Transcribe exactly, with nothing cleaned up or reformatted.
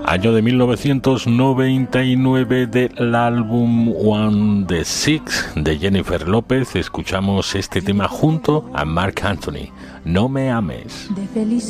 Año de mil novecientos noventa y nueve del álbum One the Six de Jennifer López. Escuchamos este tema junto a Marc Anthony, No me ames. De felicidad.